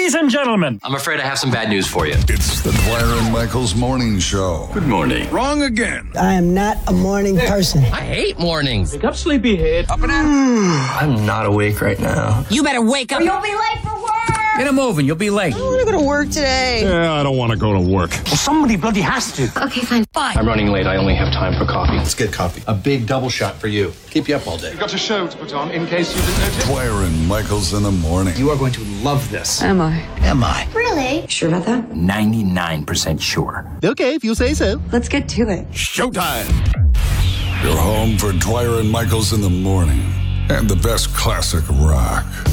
Ladies and gentlemen. I'm afraid I have some bad news for you. It's the Dwyer and Michaels Morning Show. Good morning. Wrong again. I am not a morning person. I hate mornings. Wake up, sleepyhead. Up and at. I'm not awake right now. You better wake up. You'll be late for work. Get it moving. You'll be late. I want to go to work today. Yeah, I don't want to go to work. Well, somebody bloody has to. Okay, fine. I'm running late. I only have time for coffee. Let's get coffee. A big double shot for you. Keep you up all day. Got a show to put on in case you didn't notice. Dwyer and Michaels in the morning. You are going to love this. Am I? Am I? Really? Sure about that? 99% sure. Okay, if you say so. Let's get to it. Showtime. Your home for Dwyer and Michaels in the morning. And the best classic rock.